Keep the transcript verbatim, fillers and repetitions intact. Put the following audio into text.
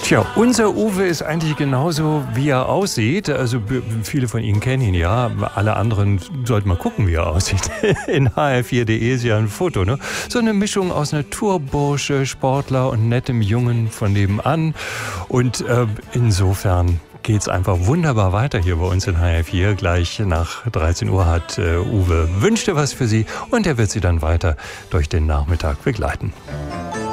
Tja, unser Uwe ist eigentlich genauso, wie er aussieht. Also viele von Ihnen kennen ihn ja. Alle anderen sollten mal gucken, wie er aussieht. In H R vier punkt de ist ja ein Foto, ne? So eine Mischung aus Naturbursche, Sportler und nettem Jungen von nebenan. Und äh, insofern geht's einfach wunderbar weiter hier bei uns in H R vier. Gleich nach dreizehn Uhr hat äh, Uwe wünschte was für Sie und er wird Sie dann weiter durch den Nachmittag begleiten.